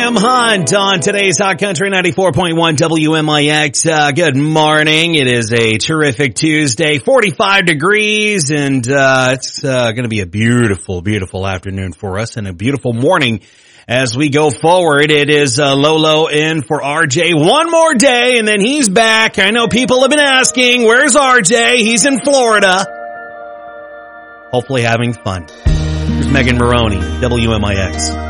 Graham Hunt on today's Hot Country 94.1 WMIX. Good morning. It is a terrific Tuesday, 45 degrees, and it's going to be a beautiful, beautiful afternoon for us and a beautiful morning as we go forward. It is Lolo in for RJ one more day, and then he's back. I know people have been asking, where's RJ? He's in Florida. Hopefully having fun. Here's Megan Maroney, WMIX.